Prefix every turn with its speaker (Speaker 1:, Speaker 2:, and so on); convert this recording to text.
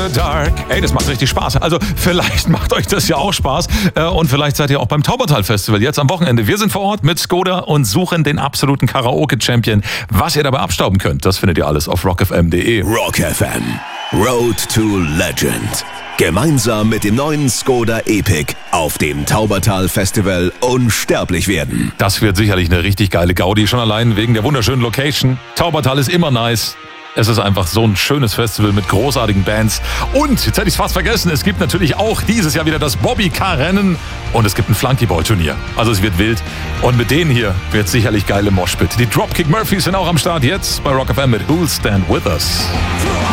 Speaker 1: the dark. Ey, das macht richtig Spaß. Also vielleicht macht euch das ja auch Spaß und vielleicht seid ihr auch beim Taubertal-Festival jetzt am Wochenende. Wir sind vor Ort mit Skoda und suchen den absoluten Karaoke-Champion. Was ihr dabei abstauben könnt, das findet ihr alles auf rockfm.de.
Speaker 2: Rock FM. Road to Legend. Gemeinsam mit dem neuen Skoda Epic auf dem Taubertal-Festival unsterblich werden.
Speaker 1: Das wird sicherlich eine richtig geile Gaudi, schon allein wegen der wunderschönen Location. Taubertal ist immer nice. Es ist einfach so ein schönes Festival mit großartigen Bands. Und, jetzt hätte ich es fast vergessen, es gibt natürlich auch dieses Jahr wieder das Bobby-Car-Rennen und es gibt ein Flunkyball-Turnier. Also es wird wild. Und mit denen hier wird sicherlich geile Moshpit. Die Dropkick Murphys sind auch am Start jetzt bei Rock FM mit Who'll Stand With Us.